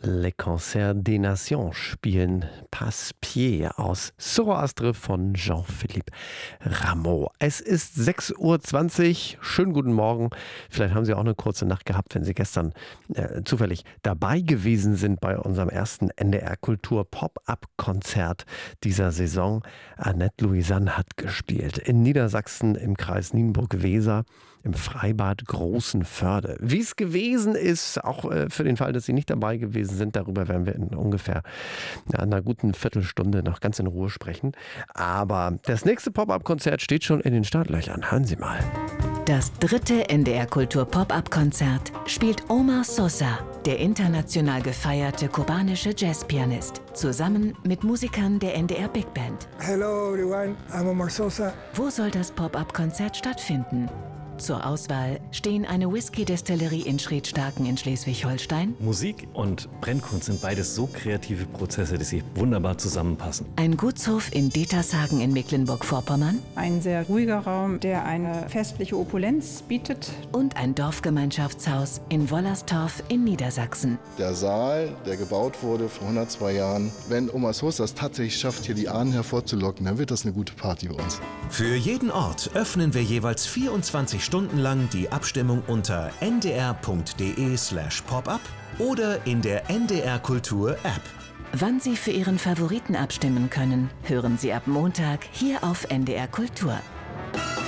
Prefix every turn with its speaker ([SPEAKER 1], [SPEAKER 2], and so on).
[SPEAKER 1] Le Concert des Nations spielen Passepied aus Zoroastre von Jean-Philippe Rameau. Es ist 6:20 Uhr. Schönen guten Morgen. Vielleicht haben Sie auch eine kurze Nacht gehabt, wenn Sie gestern zufällig dabei gewesen sind bei unserem ersten NDR Kultur Pop-Up-Konzert dieser Saison. Annette Louisanne hat gespielt in Niedersachsen im Kreis Nienburg-Weser im Freibad Großenförde. Wie es gewesen ist, auch für den Fall, dass Sie nicht dabei gewesen sind, darüber werden wir in ungefähr einer guten Viertelstunde noch ganz in Ruhe sprechen. Aber das nächste Pop-Up-Konzert steht schon in den Startlöchern. Hören Sie mal.
[SPEAKER 2] Das dritte NDR Kultur Pop-Up-Konzert spielt Omar Sosa, der international gefeierte kubanische Jazzpianist, zusammen mit Musikern der NDR Big Band.
[SPEAKER 3] Hello everyone, I'm Omar Sosa.
[SPEAKER 2] Wo soll das Pop-Up-Konzert stattfinden? Zur Auswahl stehen eine Whisky-Destillerie in Schriedstaken in Schleswig-Holstein,
[SPEAKER 4] Musik und Brennkunst sind beides so kreative Prozesse, die sich wunderbar zusammenpassen.
[SPEAKER 2] ein Gutshof in Detershagen in Mecklenburg-Vorpommern
[SPEAKER 5] Ein sehr ruhiger Raum, der eine festliche Opulenz bietet.
[SPEAKER 2] und ein Dorfgemeinschaftshaus in Wollerstorf in Niedersachsen.
[SPEAKER 6] Der Saal, der gebaut wurde vor 102 Jahren, wenn Omar Sosa es tatsächlich schafft, hier die Ahnen hervorzulocken, dann wird das eine gute Party bei uns.
[SPEAKER 7] Für jeden Ort öffnen wir jeweils 24 Stunden lang die Abstimmung unter ndr.de/popup oder in der NDR Kultur App.
[SPEAKER 2] Wann Sie für Ihren Favoriten abstimmen können, hören Sie ab Montag hier auf NDR Kultur.